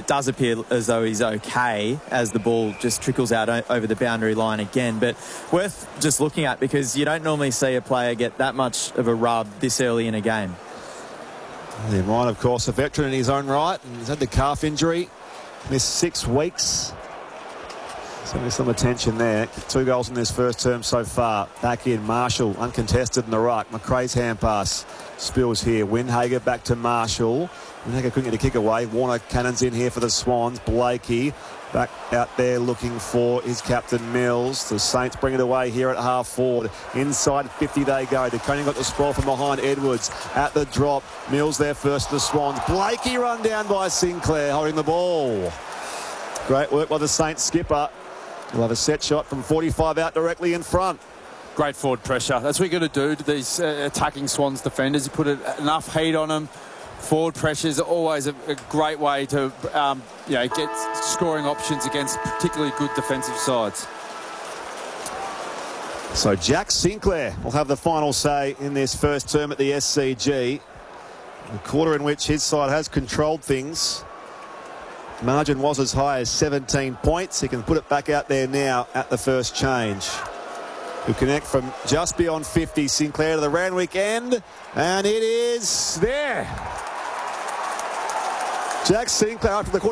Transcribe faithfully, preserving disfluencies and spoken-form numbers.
does appear as though he's okay as the ball just trickles out o- over the boundary line again. But worth just looking at, because you don't normally see a player get that much of a rub this early in a game. Yeah, Ryan, of course, a veteran in his own right, and he's had the calf injury, missed six weeks. So there's some attention there. Two goals in this first term so far. Back in, Marshall, uncontested in the right. McRae's hand pass spills here. Windhager back to Marshall. Windhager couldn't get a kick away. Warner Cannon's in here for the Swans. Blakey back out there looking for his captain Mills. The Saints bring it away here at half forward. Inside fifty they go. DeConing got the sprawl from behind Edwards. At the drop. Mills there first to the Swans. Blakey run down by Sinclair holding the ball. Great work by the Saints skipper. We'll have a set shot from forty-five out directly in front. Great forward pressure. That's what you've got to do to these uh, attacking Swans defenders. You put a, enough heat on them. Forward pressure is always a, a great way to um, you know, get scoring options against particularly good defensive sides. So Jack Sinclair will have the final say in this first term at the S C G. A quarter in which his side has controlled things. Margin was as high as seventeen points. He can put it back out there now at the first change. Who connect from just beyond fifty. Sinclair to the Randwick end. And it is there. Jack Sinclair after the quarter.